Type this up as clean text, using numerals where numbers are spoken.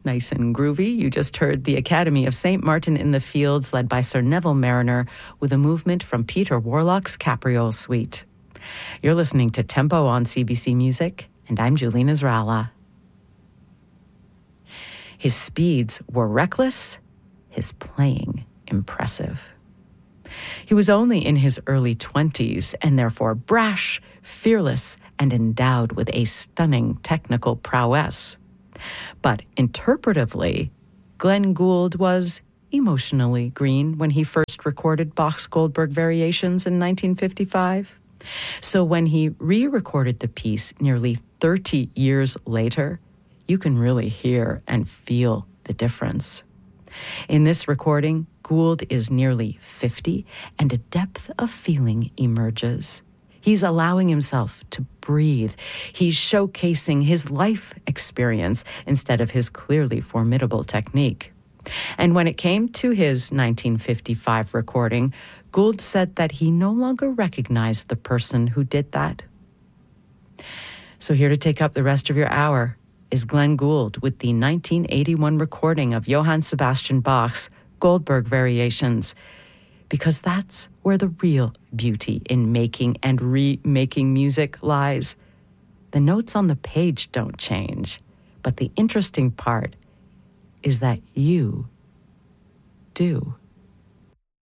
Nice and groovy. You just heard the Academy of St. Martin in the Fields, led by Sir Neville Mariner, with a movement from Peter Warlock's Capriole Suite. You're listening to Tempo on CBC Music, and I'm Julina Zrala. His speeds were reckless, his playing impressive. He was only in his early 20s and therefore brash, fearless, and endowed with a stunning technical prowess. But interpretively, Glenn Gould was emotionally green when he first recorded Bach's Goldberg Variations in 1955. So when he re-recorded the piece nearly 30 years later, you can really hear and feel the difference. In this recording, Gould is nearly 50, and a depth of feeling emerges. He's allowing himself to breathe. He's showcasing his life experience instead of his clearly formidable technique. And when it came to his 1955 recording, Gould said that he no longer recognized the person who did that. So here to take up the rest of your hour is Glenn Gould with the 1981 recording of Johann Sebastian Bach's Goldberg Variations, because that's where the real beauty in making and remaking music lies. The notes on the page don't change, but the interesting part is that you do.